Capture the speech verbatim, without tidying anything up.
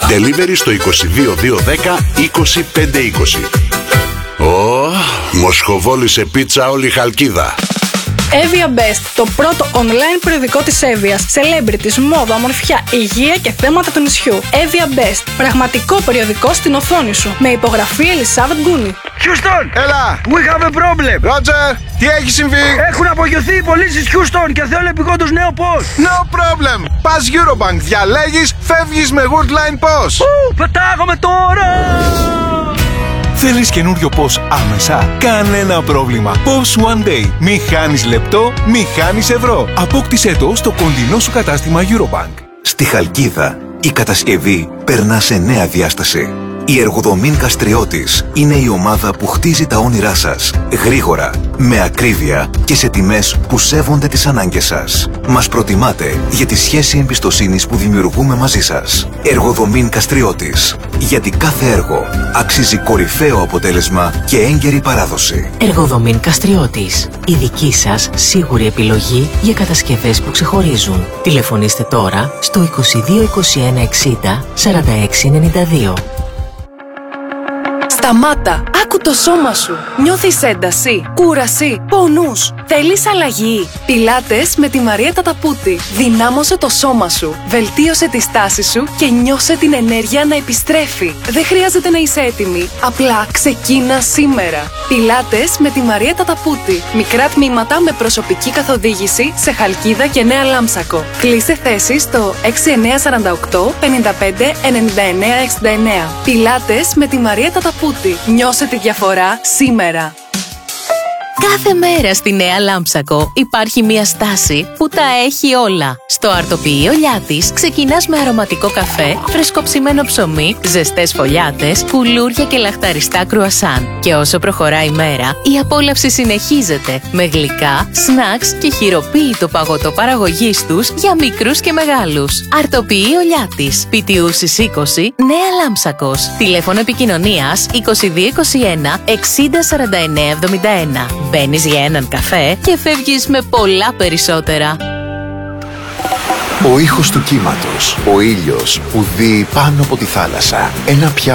Delivery στο είκοσι δύο δύο δέκα είκοσι πέντε είκοσι. Ω, μοσχοβόλησε πίτσα όλη η Χαλκίδα. Evia Best, το πρώτο online περιοδικό της Εύβοιας. Celebrities, μόδα, ομορφιά, υγεία και θέματα του νησιού. Evia Best, πραγματικό περιοδικό στην οθόνη σου. Με υπογραφή Ελισάβετ Γκούνι. Houston! Έλα! We have a problem! Roger! Τι έχει συμβεί? Έχουν απογειωθεί οι πωλήσεις Houston και θέλω επειγόντως νέο πώς! No problem! Πας Eurobank, διαλέγεις, φεύγεις με Woodline πώς! Ου, πετάγομαι τώρα! Θέλεις καινούριο πώς άμεσα? Κανένα πρόβλημα. Πώς One Day. Μη χάνεις λεπτό, μη χάνεις ευρώ. Απόκτησέ το στο κοντινό σου κατάστημα Eurobank. Στη Χαλκίδα, η κατασκευή περνά σε νέα διάσταση. Η Εργοδομήν Καστριώτης είναι η ομάδα που χτίζει τα όνειρά σας. Γρήγορα, με ακρίβεια και σε τιμές που σέβονται τις ανάγκες σας. Μας προτιμάτε για τη σχέση εμπιστοσύνης που δημιουργούμε μαζί σας. Εργοδομήν Καστριώτης. Γιατί κάθε έργο αξίζει κορυφαίο αποτέλεσμα και έγκαιρη παράδοση. Εργοδομήν Καστριώτης. Η δική σας σίγουρη επιλογή για κατασκευές που ξεχωρίζουν. Τηλεφωνήστε τώρα στο είκοσι δύο είκοσι ένα εξήντα σαράντα έξι ενενήντα δύο. Σταμάτα! Άκου το σώμα σου! Νιώθεις ένταση, κούραση, πονούς. Θέλεις αλλαγή. Πιλάτες με τη Μαρία Ταταπούτη. Δυνάμωσε το σώμα σου. Βελτίωσε τη στάση σου και νιώσε την ενέργεια να επιστρέφει. Δεν χρειάζεται να είσαι έτοιμη. Απλά ξεκίνα σήμερα. Πιλάτες με τη Μαρία Ταταπούτη. Μικρά τμήματα με προσωπική καθοδήγηση σε Χαλκίδα και Νέα Λάμψακο. Κλείσε θέση στο έξι εννιά τέσσερα οκτώ πέντε πέντε εννιά εννιά έξι εννιά. Πιλάτες με τη Μαρία Ταταπούτη. Νιώσε τη διαφορά σήμερα. Κάθε μέρα στη Νέα Λάμψακο υπάρχει μια στάση που τα έχει όλα. Στο αρτοποιείο Λιάτης ξεκινάς με αρωματικό καφέ, φρεσκοψημένο ψωμί, ζεστές φωλιάτες, κουλούρια και λαχταριστά κρουασάν. Και όσο προχωράει η μέρα, η απόλαυση συνεχίζεται με γλυκά, σνακς και χειροποίητο παγωτό παραγωγής τους για μικρούς και μεγάλους. Αρτοποιείο Λιάτης, Πιτιούσης είκοσι, Νέα Λάμψακος. Τηλέφωνο επικοινωνίας είκοσι δύο είκοσι ένα εξήντα σαράντα εννέα εβδομήντα ένα. Μπαίνεις για έναν καφέ και φεύγεις με πολλά περισσότερα. Ο ήχος του κύματος, ο ήλιος που δει πάνω από τη θάλασσα, ένα πιάτο